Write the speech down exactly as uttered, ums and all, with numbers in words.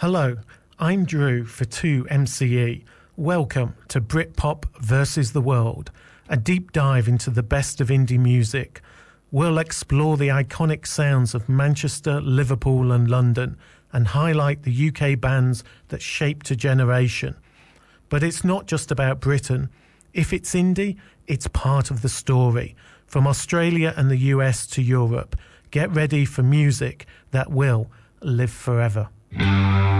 Hello, I'm Drew for two M C E. Welcome to Britpop versus the World, a deep dive into the best of indie music. We'll explore the iconic sounds of Manchester, Liverpool and London and highlight the U K bands that shaped a generation. But it's not just about Britain. If it's indie, it's part of the story. From Australia and the U S to Europe, get ready for music that will live forever.